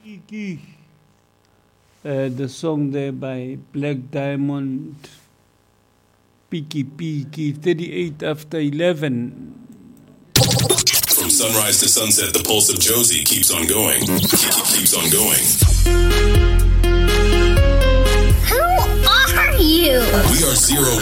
Iki. The song there by Black Diamond, Peaky Peaky, 38 after 11. From sunrise to sunset, the pulse of Josie keeps on going. Keeps on going. Who are you? We are Zero